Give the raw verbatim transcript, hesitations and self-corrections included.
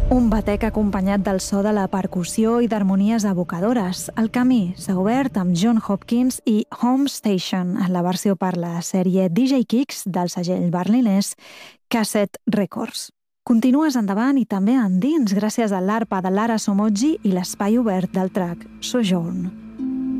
Un batec acompanyat del so de la percussió i d'harmonies evocadores. El camí s'ha obert amb John Hopkins i Home Station, en la versió per la sèrie D J Kicks del segell berlinès Cassette Records. Continues endavant i també endins gràcies a l'arpa de Lara Somogyi i l'espai obert del track Sojourn.